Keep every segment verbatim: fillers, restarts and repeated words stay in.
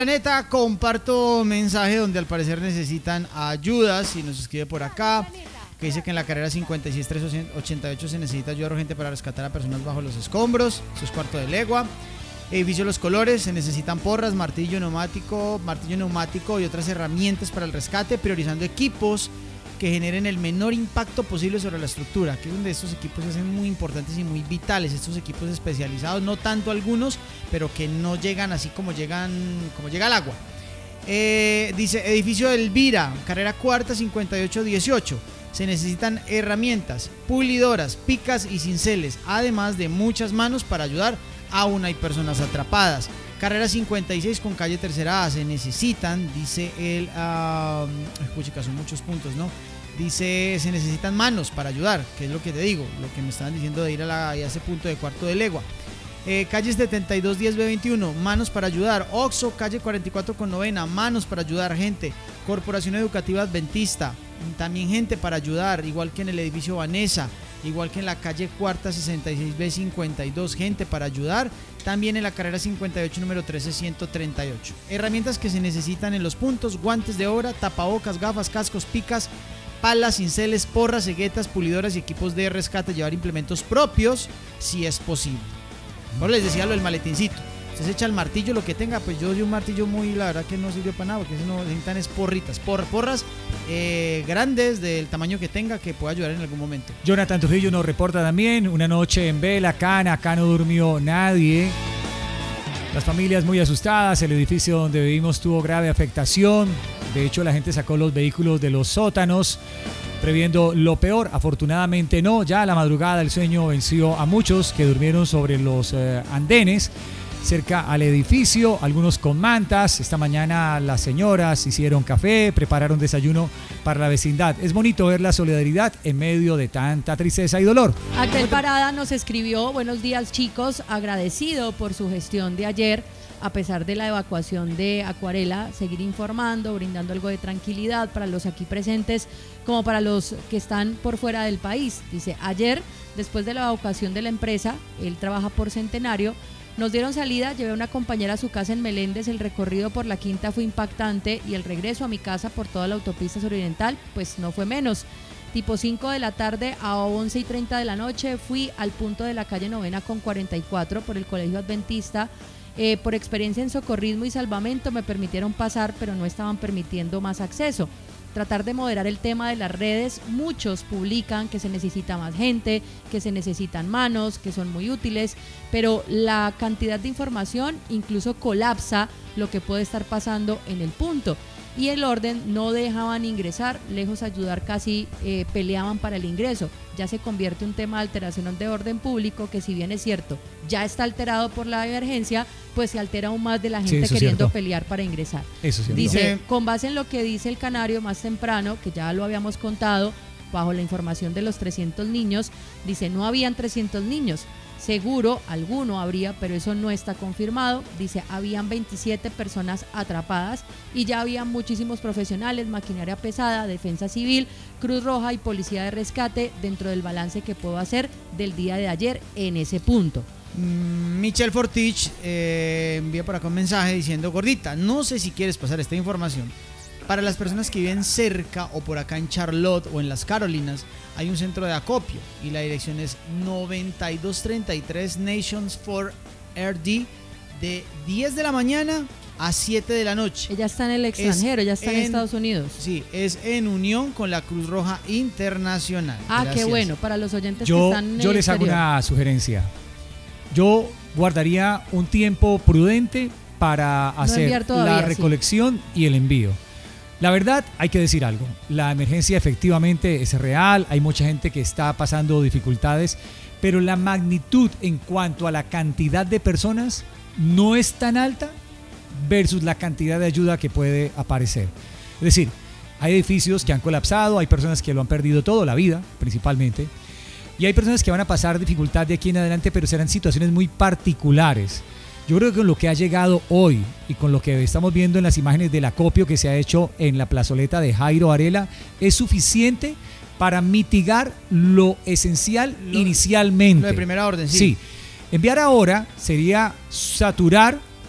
Planeta, comparto mensaje donde al parecer necesitan ayudas y nos escribe por acá que dice que en la carrera cincuenta y seis tres ochenta y ocho se necesita ayuda urgente para rescatar a personas bajo los escombros. Eso es cuarto de legua. Edificio Los Colores, se necesitan porras, martillo neumático, martillo neumático y otras herramientas para el rescate, priorizando equipos que generen el menor impacto posible sobre la estructura, que es donde estos equipos se hacen muy importantes y muy vitales, estos equipos especializados, no tanto algunos, pero que no llegan así como llegan, como llega el agua. Eh, dice Edificio Elvira, carrera cuarta cincuenta y ocho dieciocho, se necesitan herramientas, pulidoras, picas y cinceles, además de muchas manos para ayudar. Aún hay personas atrapadas. Carrera cincuenta y seis con calle Tercera A, se necesitan, dice el, uh, escucha, son muchos puntos, ¿no? Dice, se necesitan manos para ayudar, que es lo que te digo, lo que me estaban diciendo de ir a, la, a ese punto de cuarto de legua. Eh, calle setenta y dos diez B veintiuno, manos para ayudar. Oxo, calle cuarenta y cuatro con novena, manos para ayudar, gente. Corporación Educativa Adventista, también gente para ayudar, igual que en el edificio Vanessa, igual que en la calle cuarta sesenta y seis B cincuenta y dos, gente para ayudar. También en la carrera cincuenta y ocho número trece ciento treinta y ocho. Herramientas que se necesitan en los puntos: guantes de obra, tapabocas, gafas, cascos, picas, palas, cinceles, porras, ceguetas, pulidoras y equipos de rescate. Llevar implementos propios si es posible. Ahora les decía lo del maletincito. Usted se echa el martillo, lo que tenga. Pues yo di un martillo muy, la verdad que no sirvió para nada, porque eso no necesitan es porritas, por, porras eh, grandes del tamaño que tenga, que pueda ayudar en algún momento. Jonathan Trujillo nos reporta también una noche en Vela, Cana, acá no durmió nadie. Las familias muy asustadas, el edificio donde vivimos tuvo grave afectación. De hecho, la gente sacó los vehículos de los sótanos, previendo lo peor. Afortunadamente no, ya a la madrugada el sueño venció a muchos que durmieron sobre los eh, andenes cerca al edificio, algunos con mantas. Esta mañana las señoras hicieron café, prepararon desayuno para la vecindad. Es bonito ver la solidaridad en medio de tanta tristeza y dolor. Actel Parada nos escribió: buenos días, chicos, agradecido por su gestión de ayer. A pesar de la evacuación de Acuarela, seguir informando, brindando algo de tranquilidad para los aquí presentes como para los que están por fuera del país. Dice, ayer, después de la evacuación de la empresa, él trabaja por Centenario, nos dieron salida, llevé a una compañera a su casa en Meléndez, el recorrido por la Quinta fue impactante y el regreso a mi casa por toda la autopista suroriental, pues no fue menos. Tipo cinco de la tarde a once y treinta de la noche fui al punto de la calle Novena con cuarenta y cuatro por el Colegio Adventista. Eh, por experiencia en socorrismo y salvamento me permitieron pasar, pero no estaban permitiendo más acceso. Tratar de moderar el tema de las redes. Muchos publican que se necesita más gente, que se necesitan manos, que son muy útiles, pero la cantidad de información incluso colapsa lo que puede estar pasando en el punto. Y el orden no dejaban ingresar, lejos ayudar casi eh, peleaban para el ingreso. Ya se convierte un tema de alteración de orden público que, si bien es cierto, ya está alterado por la emergencia, pues se altera aún más de la gente sí, queriendo cierto. pelear para ingresar. Eso sí. Dice, con base en lo que dice el Canario más temprano, que ya lo habíamos contado, bajo la información de los trescientos niños, dice, no habían trescientos niños. Seguro alguno habría, pero eso no está confirmado. Dice, habían veintisiete personas atrapadas y ya había muchísimos profesionales, maquinaria pesada, defensa civil, Cruz Roja y policía de rescate dentro del balance que puedo hacer del día de ayer en ese punto. Michelle Fortich eh, envía por acá un mensaje diciendo, gordita, no sé si quieres pasar esta información. Para las personas que viven cerca o por acá en Charlotte o en las Carolinas, hay un centro de acopio y la dirección es noventa y dos treinta y tres Nations for R D de diez de la mañana a siete de la noche. Ella está en el extranjero, ella está en, en Estados Unidos. Sí, es en unión con la Cruz Roja Internacional. Ah, Gracias. qué bueno, para los oyentes yo, que están en Yo el les exterior. hago una sugerencia. Yo guardaría un tiempo prudente para hacer no todavía, la recolección sí. y el envío. La verdad, hay que decir algo. La emergencia efectivamente es real, hay mucha gente que está pasando dificultades, pero la magnitud en cuanto a la cantidad de personas no es tan alta versus la cantidad de ayuda que puede aparecer. Es decir, hay edificios que han colapsado, hay personas que lo han perdido todo, la vida principalmente, y hay personas que van a pasar dificultad de aquí en adelante, pero serán situaciones muy particulares. Yo creo que con lo que ha llegado hoy y con lo que estamos viendo en las imágenes del acopio que se ha hecho en la plazoleta de Jairo Varela es suficiente para mitigar lo esencial lo, inicialmente. Lo de primera orden, sí. Sí. Enviar ahora sería saturar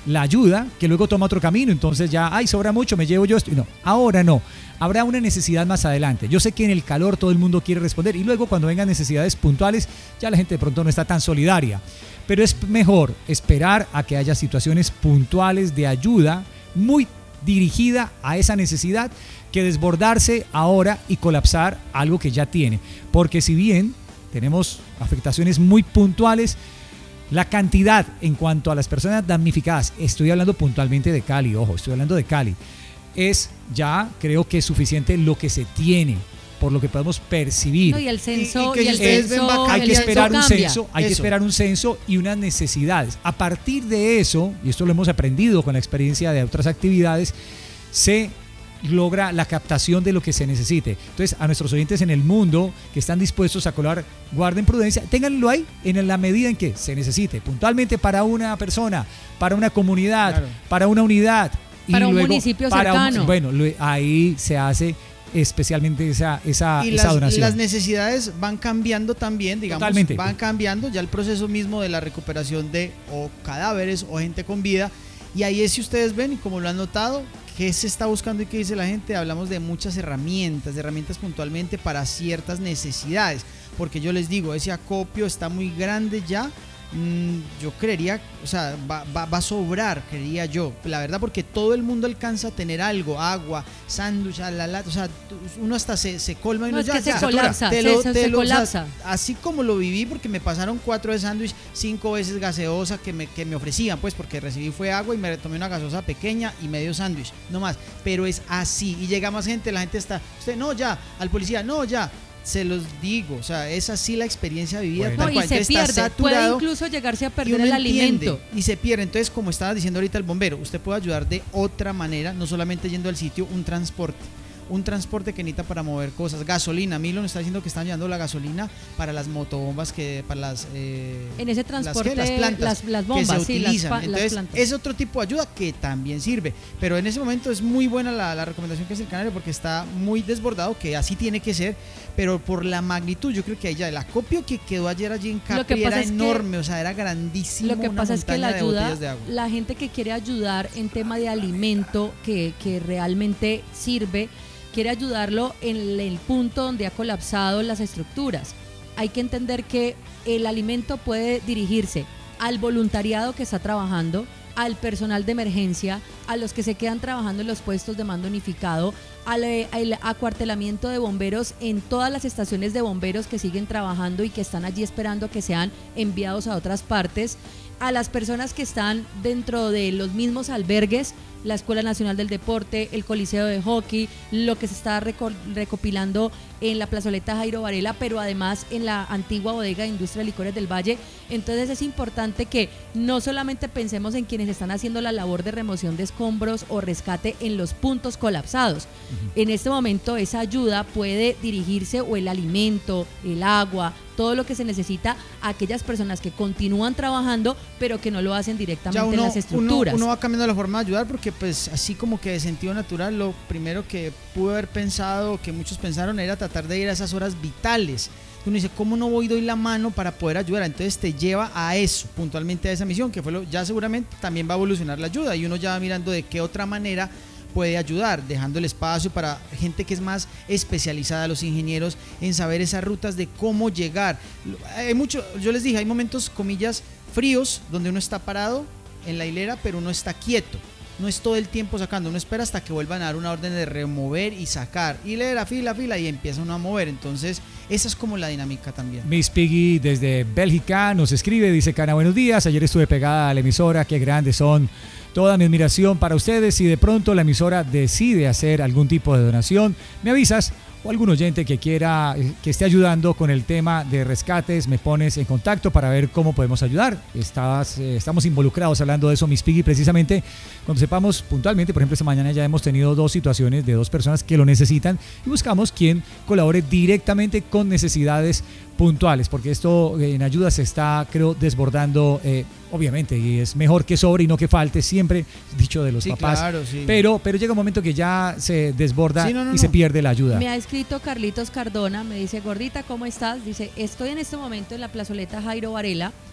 la ayuda, que luego toma otro camino, entonces ya, ay, sobra mucho, me llevo yo esto. No, ahora no, habrá una necesidad más adelante. Yo sé que en el calor todo el mundo quiere responder y luego cuando vengan necesidades puntuales, ya la gente de pronto no está tan solidaria. Pero es mejor esperar a que haya situaciones puntuales de ayuda muy dirigida a esa necesidad que desbordarse ahora y colapsar algo que ya tiene. Porque si bien tenemos afectaciones muy puntuales, la cantidad en cuanto a las personas damnificadas, estoy hablando puntualmente de Cali, ojo, estoy hablando de Cali, es ya creo que es suficiente lo que se tiene, por lo que podemos percibir. No, y el censo, Y- y que y el si ustedes ven censo, vaca- Hay el que censo esperar un cambia. censo, hay que Eso. esperar un censo y unas necesidades. A partir de eso, y esto lo hemos aprendido con la experiencia de otras actividades, se logra la captación de lo que se necesite. Entonces, a nuestros oyentes en el mundo que están dispuestos a colaborar, guarden prudencia, ténganlo ahí en la medida en que se necesite, puntualmente para una persona, para una comunidad, Claro. para una unidad. Y Para un luego municipio para un- cercano. bueno, lo- ahí se hace especialmente esa, esa, Y esa las, donación. las necesidades van cambiando también, digamos, Totalmente. van cambiando ya el proceso mismo de la recuperación de o cadáveres o gente con vida. Y ahí es, si ustedes ven, y como lo han notado, qué se está buscando y qué dice la gente, hablamos de muchas herramientas, de herramientas puntualmente para ciertas necesidades. Porque yo les digo, ese acopio está muy grande ya. Mm, yo creería, o sea, va, va, va a sobrar, creería yo, la verdad, porque todo el mundo alcanza a tener algo, agua, sándwich, la, la, o sea, tú- uno hasta se, se colma y No, no, es ya, que se ya, colapsa, te se- lo- se- te se lo- o sea, colapsa. así como lo viví, porque me pasaron cuatro de sándwich, cinco veces gaseosa que me, que me ofrecían, pues porque recibí fue agua y me tomé una gaseosa pequeña y medio sándwich, no más, pero es así, y llega más gente, la gente está, usted no, ya, al policía, no, ya. Se los digo, o sea, es así la experiencia vivida. Bueno. tal No, y cual, se entonces está pierde, puede saturado. incluso llegarse a Y perder uno el entiende, alimento. y se pierde. Entonces, como estaba diciendo ahorita el bombero, usted puede ayudar de otra manera, no solamente yendo al sitio, un transporte. Un transporte que necesita para mover cosas. Gasolina. Milo nos está diciendo que están llevando la gasolina para las motobombas, que para las... eh, En ese las, ¿qué? transporte, las plantas las, las bombas, que se sí, las, utilizan. pa- las Entonces, plantas. es otro tipo de ayuda que también sirve. Pero en ese momento es muy buena la, la recomendación que hace el Canario, porque está muy desbordado, que así tiene que ser. Pero por la magnitud, yo creo que ahí ya el acopio que quedó ayer allí en Lo que Capri pasa era es que- enorme, o sea, era grandísimo. Lo que una pasa es que la montaña de ayuda, botellas de agua. la gente que quiere ayudar en tema de alimento, que, que realmente sirve, quiere ayudarlo en el, el punto donde ha colapsado las estructuras. Hay que entender que el alimento puede dirigirse al voluntariado que está trabajando, al personal de emergencia, a los que se quedan trabajando en los puestos de mando unificado, al, eh, al acuartelamiento de bomberos en todas las estaciones de bomberos que siguen trabajando y que están allí esperando a que sean enviados a otras partes, a las personas que están dentro de los mismos albergues, la Escuela Nacional del Deporte, el Coliseo de Hockey, lo que se está reco- recopilando en la plazoleta Jairo Varela, pero además en la antigua bodega de Industria de Licores del Valle. Entonces es importante que no solamente pensemos en quienes están haciendo la labor de remoción de escombros o rescate en los puntos colapsados. En este momento esa ayuda puede dirigirse, o el alimento, el agua, todo lo que se necesita a aquellas personas que continúan trabajando pero que no lo hacen directamente Ya uno, en las uno, estructuras. uno va cambiando la forma de ayudar, porque pues así como que de sentido natural, lo primero que pude haber pensado, que muchos pensaron, era tratar de ir a esas horas vitales. Uno dice, ¿cómo no voy y doy la mano para poder ayudar? Entonces te lleva a eso, puntualmente a esa misión, que fue lo, ya seguramente también va a evolucionar la ayuda, y uno ya va mirando de qué otra manera puede ayudar, dejando el espacio para gente que es más especializada, los ingenieros, en saber esas rutas de cómo llegar. Hay mucho, yo les dije, hay momentos, comillas, fríos, donde uno está parado en la hilera, pero uno está quieto. No es todo el tiempo sacando, uno espera hasta que vuelvan a dar una orden de remover y sacar. Hilera, fila, fila, y empieza uno a mover. Entonces, esa es como la dinámica también. Miss Piggy desde Bélgica nos escribe, dice: Cana, buenos días, ayer estuve pegada a la emisora, qué grandes son, toda mi admiración para ustedes. Si de pronto la emisora decide hacer algún tipo de donación, me avisas, o algún oyente que quiera, que esté ayudando con el tema de rescates, me pones en contacto para ver cómo podemos ayudar. Estás, eh, estamos involucrados hablando de eso, Miss Piggy, precisamente cuando sepamos puntualmente. Por ejemplo, esta mañana ya hemos tenido dos situaciones de dos personas que lo necesitan y buscamos quien colabore directamente con necesidades puntuales, porque esto en ayuda se está, creo, desbordando, eh, obviamente, y es mejor que sobre y no que falte, siempre dicho de los Sí, papás, claro, sí. pero, pero llega un momento que ya se desborda Sí, no, no, y se no. pierde la ayuda. Me ha escrito Carlitos Cardona, me dice: Gordita, ¿cómo estás? Dice: estoy en este momento en la plazoleta Jairo Varela.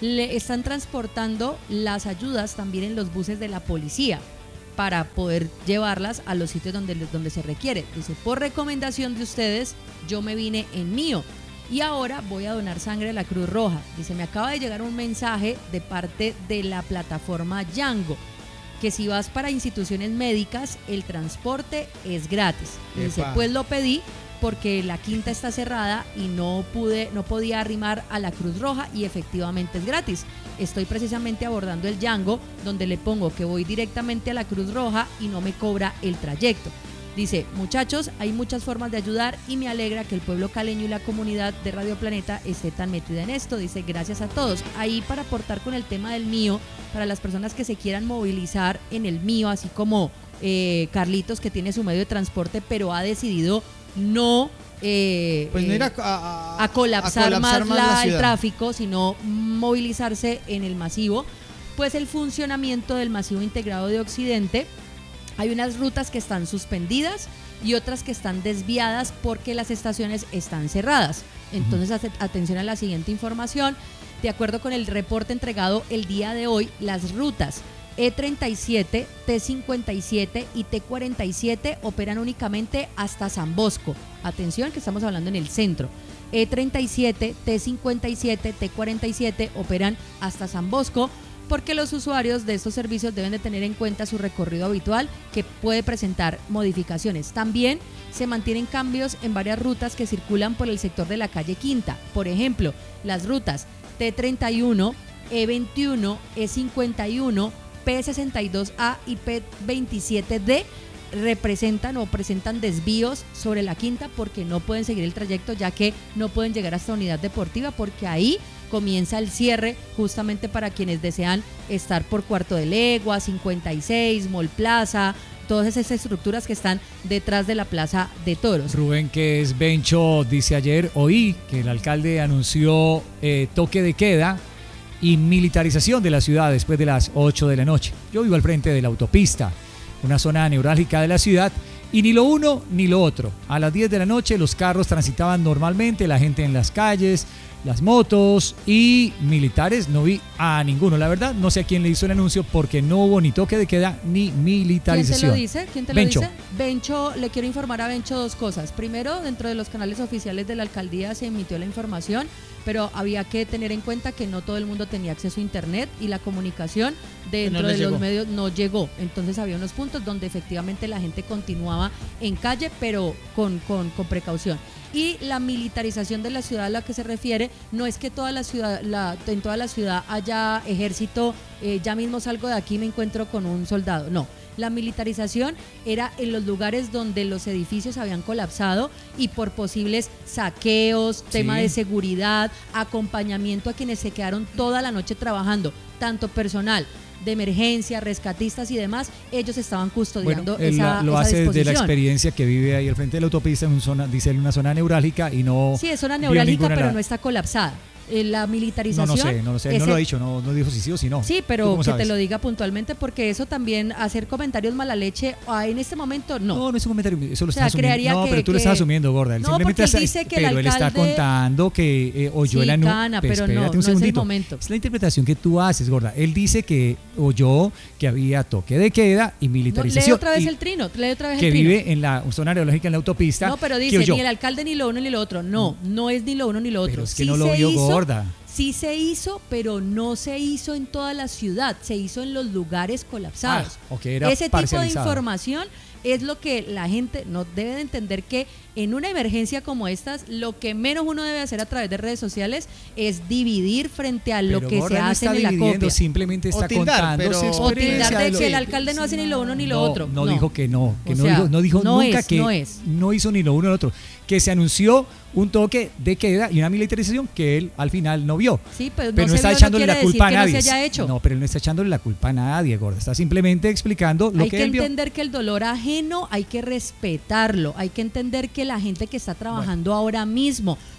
le están transportando las ayudas también en los buses de la policía para poder llevarlas a los sitios donde, donde se requiere. Dice, por recomendación de ustedes, yo me vine en mío y ahora voy a donar sangre a la Cruz Roja. Dice, me acaba de llegar un mensaje de parte de la plataforma Yango, que si vas para instituciones médicas, el transporte es gratis. Y dice, pues lo pedí porque la quinta está cerrada y no pude, no podía arrimar a la Cruz Roja y efectivamente es gratis. Estoy precisamente abordando el Yango, donde le pongo que voy directamente a la Cruz Roja y no me cobra el trayecto. Dice, muchachos, hay muchas formas de ayudar y me alegra que el pueblo caleño y la comunidad de Radio Planeta esté tan metida en esto. Dice, gracias a todos. Ahí para aportar con el tema del mío, para las personas que se quieran movilizar en el mío, así como eh, Carlitos, que tiene su medio de transporte, pero ha decidido no, eh, pues no ir a, a, a, a, colapsar, a colapsar más, más la, la el tráfico, sino movilizarse en el masivo. Pues el funcionamiento del masivo integrado de Occidente, hay unas rutas que están suspendidas y otras que están desviadas porque las estaciones están cerradas. Entonces, uh-huh. atención a la siguiente información. De acuerdo con el reporte entregado el día de hoy, las rutas E treinta y siete, T cincuenta y siete y T cuarenta y siete operan únicamente hasta San Bosco. Atención, que estamos hablando en el centro. E treinta y siete, T cincuenta y siete, T cuarenta y siete operan hasta San Bosco, porque los usuarios de estos servicios deben de tener en cuenta su recorrido habitual, que puede presentar modificaciones. También se mantienen cambios en varias rutas que circulan por el sector de la calle Quinta. Por ejemplo, las rutas T treinta y uno, E veintiuno, E cincuenta y uno, P sesenta y dos A y P veintisiete D representan o presentan desvíos sobre la Quinta porque no pueden seguir el trayecto, ya que no pueden llegar hasta Unidad Deportiva, porque ahí comienza el cierre justamente para quienes desean estar por Cuarto de Legua, cincuenta y seis, Mall Plaza, todas esas estructuras que están detrás de la Plaza de Toros. Rubén, que es Bencho, dice ayer, oí que el alcalde anunció eh, toque de queda y militarización de la ciudad después de las ocho de la noche. Yo vivo al frente de la autopista, una zona neurálgica de la ciudad, y ni lo uno ni lo otro. A las diez de la noche los carros transitaban normalmente, la gente en las calles, las motos, y militares no vi a ninguno. La verdad, no sé a quién le hizo el anuncio porque no hubo ni toque de queda ni militarización. ¿Quién te lo dice? ¿Quién te lo Bencho. dice? Bencho, le quiero informar a Bencho dos cosas. Primero, dentro de los canales oficiales de la alcaldía se emitió la información, pero había que tener en cuenta que no todo el mundo tenía acceso a internet y la comunicación dentro no de llegó. los medios no llegó. Entonces había unos puntos donde efectivamente la gente continuaba en calle, pero con, con, con precaución. Y la militarización de la ciudad a la que se refiere no es que toda la ciudad, la, en toda la ciudad haya ejército, eh, ya mismo salgo de aquí y me encuentro con un soldado, no. La militarización era en los lugares donde los edificios habían colapsado y por posibles saqueos, sí. tema de seguridad, acompañamiento a quienes se quedaron toda la noche trabajando, tanto personal de emergencia, rescatistas y demás, ellos estaban custodiando bueno, esa, lo esa hace disposición. desde la experiencia que vive ahí al frente de la autopista, en una zona, dice él, una zona neurálgica y no. Sí, es zona neurálgica, pero la... no está colapsada. La militarización. No, no sé, no lo sé, ese... no lo ha dicho, no, no dijo si sí o si no. Sí, pero que sabes? te lo diga puntualmente, porque eso también, hacer comentarios mala leche, ah, en este momento no. No, no es un comentario, eso lo o sea, está asumiendo. No, que, pero tú que... lo estás asumiendo, gorda. Él no, simplemente él está, dice que pero el alcalde... él está contando que eh, oyó sí, el anuncio. Cana, pero espérate no, un no segundito. es el momento. Es la interpretación que tú haces, gorda. Él dice que oyó que había toque de queda y militarización. No, lee otra vez el trino, lee otra vez que el trino. vive en la zona neurálgica en la autopista. No, pero dice, ni el alcalde ni lo uno ni lo otro. No, no es ni lo uno ni lo otro. Pero es que sí no lo vio, hizo, gorda. Sí se hizo, pero no se hizo en toda la ciudad, se hizo en los lugares colapsados. Ah, okay, era Ese tipo de información es lo que la gente no debe de entender, que en una emergencia como estas, lo que menos uno debe hacer a través de redes sociales es dividir frente a lo pero que se no hace está en la copia. Simplemente está o tildar, contando pero... su experiencia. O tildar de, de que el alcalde no hace ni lo uno ni lo no, otro. No, no dijo que no, que o no sea, dijo, no dijo no nunca es, que no, es. no hizo ni lo uno ni lo otro. Que se anunció un toque de queda y una militarización que él al final no vio. Sí, pero, pero no, no está vio, echándole no la culpa a nadie. No, se haya hecho. no, pero él no está echándole la culpa a nadie, gorda. Está simplemente explicando lo hay que, que él vio. Hay que entender que el dolor ajeno hay que respetarlo. Hay que entender que la gente que está trabajando bueno. ahora mismo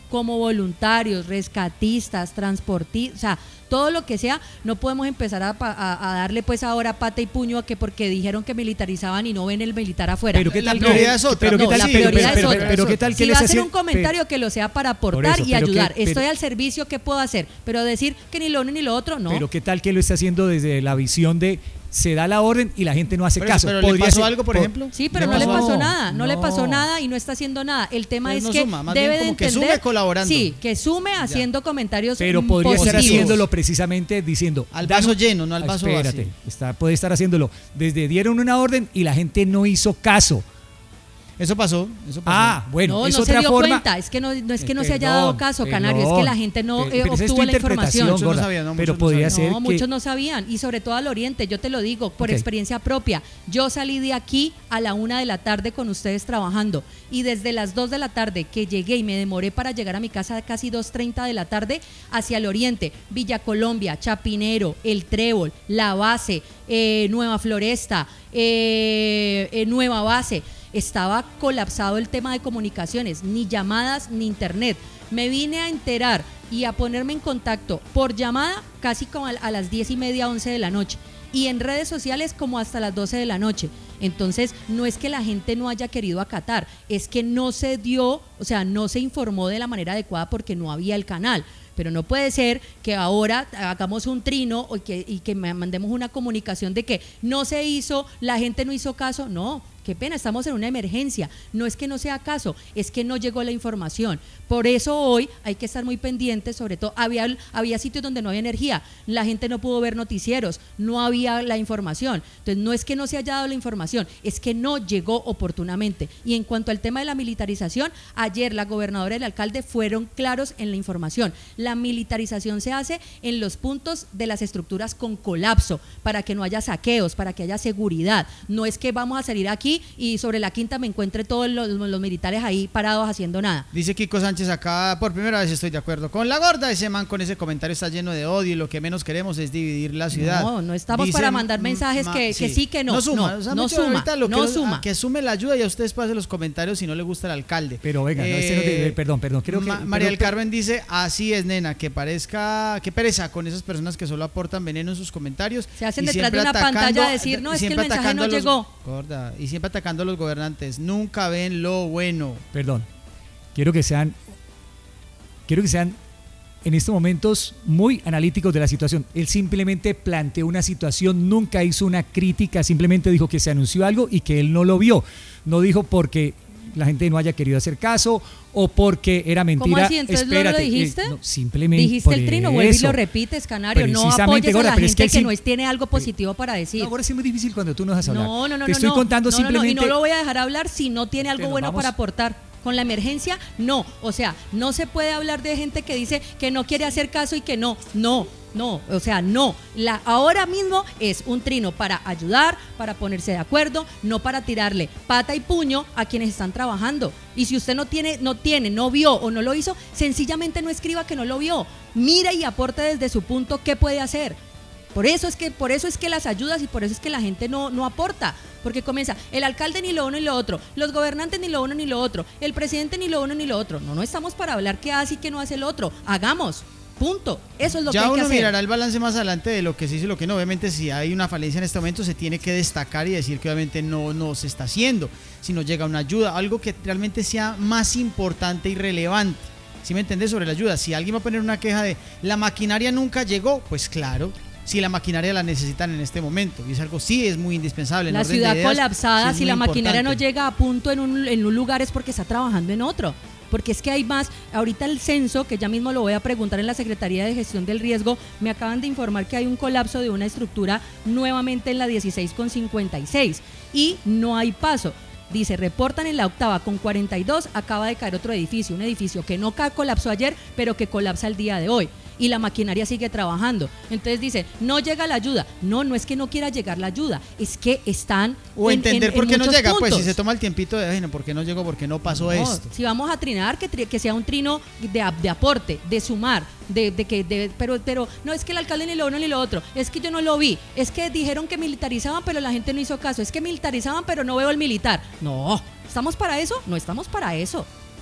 como voluntarios, rescatistas, transportistas, o sea, todo lo que sea, no podemos empezar a, a, a darle pues ahora pata y puño a que porque dijeron que militarizaban y no ven el militar afuera. Pero qué tal, la prioridad es otra. Pero, no, ¿qué tal, la pero, prioridad pero, es pero, otra. pero qué tal que si les va a hacer hacía- un comentario pero- que lo sea para Por aportar eso, y pero ayudar. que- pero- Estoy al servicio, ¿qué puedo hacer? Pero decir que ni lo uno ni lo otro, no. Pero qué tal que lo está haciendo desde la visión de se da la orden y la gente no hace Por eso, caso. pero ¿le Podría pasó ser- algo, por po- ejemplo? Sí, pero No, no, le pasó nada, no, no. le pasó nada y no está haciendo nada. El tema Entonces es no que suma, más bien debe de como que entender, sume colaborando. Sí, que sume haciendo comentarios Pero mm, podría estar positivos. haciéndolo precisamente diciendo Al danos- vaso lleno, no al vaso Espérate, vacío. está, puede estar haciéndolo desde dieron una orden y la gente no hizo caso. Eso pasó, eso pasó. Ah, bueno, no, es no otra se dio forma. cuenta, es que no, no es que no Eh, se haya dado perdón, caso, Canario, es perdón, que la gente no pero- eh, pero esa es tu obtuvo la interpretación, información. Muchos no gorda, sabían, no, pero muchos no podría sabían. ser No, que muchos no sabían y sobre todo al oriente, yo te lo digo por Ok. experiencia propia. Yo salí de aquí a la una de la tarde con ustedes trabajando y desde las dos de la tarde que llegué y me demoré para llegar a mi casa a casi dos treinta de la tarde hacia el oriente, Villa Colombia, Chapinero, El Trébol, La Base, eh, Nueva Floresta, eh, eh, Nueva Base. Estaba colapsado el tema de comunicaciones, ni llamadas ni internet. Me vine a enterar y a ponerme en contacto por llamada casi como a a las diez y media, once de la noche y en redes sociales como hasta las doce de la noche. Entonces, no es que la gente no haya querido acatar, es que no se dio, o sea, no se informó de la manera adecuada porque no había el canal. Pero no puede ser que ahora hagamos un trino y que, y que mandemos una comunicación de que no se hizo, la gente no hizo caso. No, qué pena, estamos en una emergencia. No es que no sea caso, es que no llegó la información. Por eso hoy hay que estar muy pendientes, sobre todo, había, había sitios donde no había energía, la gente no pudo ver noticieros, no había la información. Entonces, no es que no se haya dado la información, es que no llegó oportunamente. Y en cuanto al tema de la militarización, ayer la gobernadora y el alcalde fueron claros en la información. La militarización se hace en los puntos de las estructuras con colapso, para que no haya saqueos, para que haya seguridad. No es que vamos a salir aquí y sobre la quinta me encuentre todos los, los militares ahí parados haciendo nada. Dice Kiko Sánchez acá, por primera vez estoy de acuerdo con la gorda, ese man con ese comentario está lleno de odio y lo que menos queremos es dividir la ciudad. No, no estamos Dice, para mandar mm, mensajes ma- que sí. que sí, que no. No suma, no, o sea, no mucho suma, ahorita lo no que, suma. a que sume la ayuda y a ustedes pasen los comentarios si no le gusta el alcalde. Pero venga, no, este no te- perdón, perdón, creo que- Ma- pero- María del pero- Carmen dice, así es, nena, que parezca, que pereza con esas personas que solo aportan veneno en sus comentarios. Se hacen y detrás de siempre una atacando- pantalla a decir, no, y es que el siempre mensaje atacando no a los- llegó. Gorda, y siempre atacando a los gobernantes, nunca ven lo bueno. Perdón. Quiero que sean quiero que sean en estos momentos muy analíticos de la situación. Él simplemente planteó una situación, nunca hizo una crítica, simplemente dijo que se anunció algo y que él no lo vio. No dijo porque la gente no haya querido hacer caso o porque era mentira. ¿Cómo así? ¿Entonces no lo Espérate, dijiste? eh, no, simplemente Dijiste por el trino, vuelve y eso. lo repites, Canario. No Precisamente, apoyes gorda, a la pero es gente que que, él no sí- es- tiene algo positivo para decir. No, ahora sí es muy difícil cuando tú no dejas hablar. No, no, no, Te no, estoy no. contando No, no, no, simplemente. y no lo voy a dejar hablar si no tiene algo nos bueno vamos- para aportar. Con la emergencia, no. O sea, no se puede hablar de gente que dice que no quiere hacer caso y que no. No, no. O sea, no. La, ahora mismo es un trino para ayudar, para ponerse de acuerdo, no para tirarle pata y puño a quienes están trabajando. Y si usted no tiene, no tiene, no vio o no lo hizo, sencillamente no escriba que no lo vio. Mira y aporte desde su punto qué puede hacer. Por eso es que, por eso es que las ayudas y por eso es que la gente no, no aporta, porque comienza el alcalde ni lo uno ni lo otro, los gobernantes ni lo uno ni lo otro, el presidente ni lo uno ni lo otro. No, no estamos para hablar qué hace y qué no hace el otro. Hagamos, punto. Eso es lo Ya que hay que uno hacer. mirará el balance más adelante de lo que se hizo y lo que no. Obviamente, si hay una falencia en este momento, se tiene que destacar y decir que obviamente no, no se está haciendo. Si no llega una ayuda, algo que realmente sea más importante y relevante. ¿Sí me entiendes? Sobre la ayuda. Si alguien va a poner una queja de la maquinaria nunca llegó, pues claro. Si la maquinaria la necesitan en este momento y es algo sí es muy indispensable. En La orden de ciudad ideas, colapsada, sí es si muy la maquinaria no importante. llega a punto en un, en un lugar es porque está trabajando en otro. Porque es que hay más, ahorita el censo, que ya mismo lo voy a preguntar en la Secretaría de Gestión del Riesgo, me acaban de informar que hay un colapso de una estructura nuevamente en la dieciséis con cincuenta y seis y no hay paso. Dice, reportan en la octava con cuarenta y dos, acaba de caer otro edificio, un edificio que no ca- colapsó ayer, pero que colapsa el día de hoy. Y la maquinaria sigue trabajando. Entonces dice, no llega la ayuda. No, no es que no quiera llegar la ayuda, es que están O en- entender en- por en qué no muchos llega, pues si puntos. se toma el tiempito de, bueno, ¿por qué no llegó? ¿Por qué no pasó No, esto? Si vamos a trinar, que, tri- que sea un trino de, ap- de aporte, de sumar, de, de que, de, pero, pero no es que el alcalde ni lo uno ni lo otro, es que yo no lo vi, es que dijeron que militarizaban, pero la gente no hizo caso, es que militarizaban, pero no veo el militar. No, ¿estamos para eso? No estamos para eso.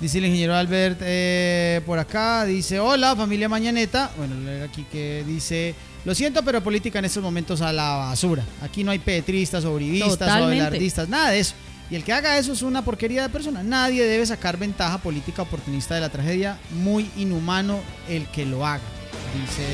Dice el ingeniero Albert eh, por acá, dice, hola familia Mañaneta. Bueno, leer aquí que dice, lo siento, pero política en estos momentos a la basura. Aquí no hay petristas o uribistas o abelardistas, nada de eso. Y el que haga eso es una porquería de persona. Nadie debe sacar ventaja política oportunista de la tragedia. Muy inhumano el que lo haga. Dice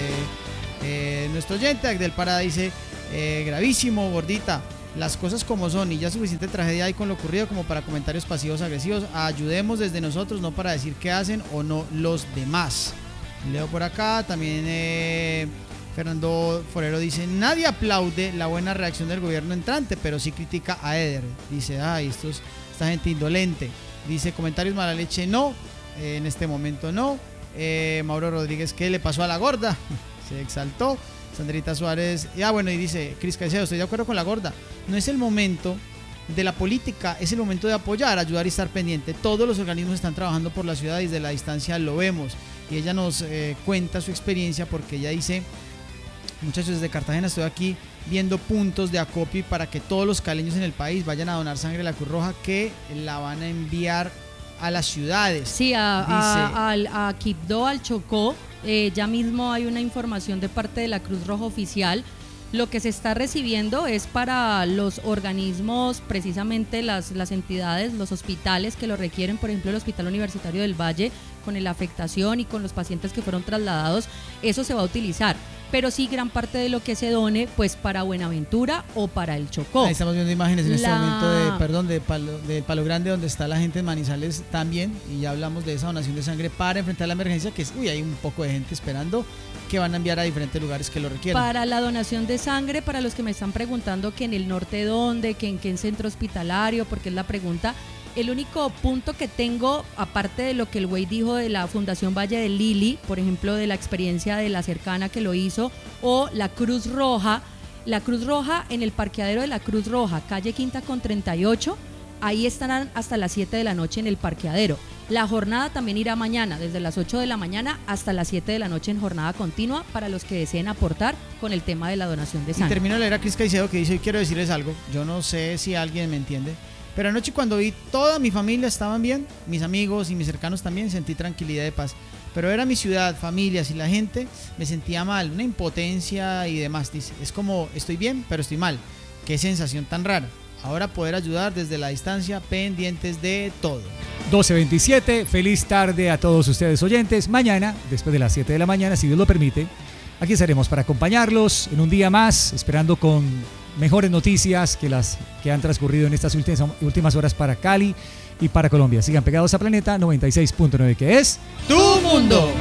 eh, nuestro oyente, Agdel Parada, dice, eh, gravísimo, gordita. Las cosas como son y ya suficiente tragedia hay con lo ocurrido como para comentarios pasivos agresivos. Ayudemos desde nosotros, no para decir qué hacen o no los demás. Leo por acá también eh, Fernando Forero dice, nadie aplaude la buena reacción del gobierno entrante, pero sí critica a Eder. Dice, ay, estos, esta gente indolente. Dice, comentarios mala leche, no, eh, en este momento no. eh, Mauro Rodríguez, ¿qué le pasó a la gorda? Se exaltó. Sandrita Suárez, ya ah, bueno, y dice Cris Caicedo, estoy de acuerdo con la gorda, no es el momento de la política, es el momento de apoyar, ayudar y estar pendiente. Todos los organismos están trabajando por la ciudad y desde la distancia lo vemos. Y ella nos eh, cuenta su experiencia porque ella dice, muchachos, desde Cartagena estoy aquí viendo puntos de acopio para que todos los caleños en el país vayan a donar sangre a la Cruz Roja, que la van a enviar a las ciudades. Sí, a, dice, a, a, a Quibdó, al Chocó. Eh, ya mismo hay una información de parte de la Cruz Roja Oficial. Lo que se está recibiendo es para los organismos, precisamente las, las entidades, los hospitales que lo requieren, por ejemplo el Hospital Universitario del Valle, con la afectación y con los pacientes que fueron trasladados, eso se va a utilizar. Pero sí, gran parte de lo que se done, pues para Buenaventura o para el Chocó. Ahí estamos viendo imágenes en la... este momento de, perdón, de Palo, de Palo Grande, donde está la gente en Manizales también, y ya hablamos de esa donación de sangre para enfrentar la emergencia, que es, uy, hay un poco de gente esperando, que van a enviar a diferentes lugares que lo requieran. Para la donación de sangre, para los que me están preguntando que en el norte dónde, que en qué centro hospitalario, porque es la pregunta. El único punto que tengo, aparte de lo que el güey dijo de la Fundación Valle de Lili, por ejemplo, de la experiencia de la cercana que lo hizo, o la Cruz Roja, la Cruz Roja en el parqueadero de la Cruz Roja, calle Quinta con treinta y ocho, ahí estarán hasta las siete de la noche en el parqueadero. La jornada también irá mañana, desde las ocho de la mañana hasta las siete de la noche en jornada continua, para los que deseen aportar con el tema de la donación de sangre. Y termino de leer a Cris Caicedo, que dice, hoy quiero decirles algo, yo no sé si alguien me entiende, pero anoche cuando vi toda mi familia estaban bien, mis amigos y mis cercanos también, sentí tranquilidad y paz. Pero era mi ciudad, familias y la gente, me sentía mal, una impotencia y demás. Dice, es como, estoy bien, pero estoy mal. Qué sensación tan rara. Ahora poder ayudar desde la distancia, pendientes de todo. doce veintisiete, feliz tarde a todos ustedes oyentes. Mañana, después de las siete de la mañana, si Dios lo permite, aquí estaremos para acompañarlos en un día más, esperando con mejores noticias que las que han transcurrido en estas últimas, últimas horas para Cali y para Colombia. Sigan pegados a Planeta noventa y seis punto nueve, que es tu mundo.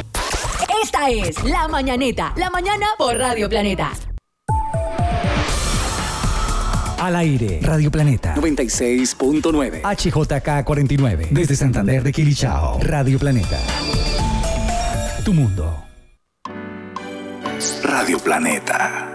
Esta es La Mañaneta, la mañana por Radio Planeta. Al aire, Radio Planeta noventa y seis punto nueve, H J K cuarenta y nueve, desde Santander de Quilichao, Radio Planeta. Tu mundo. Radio Planeta.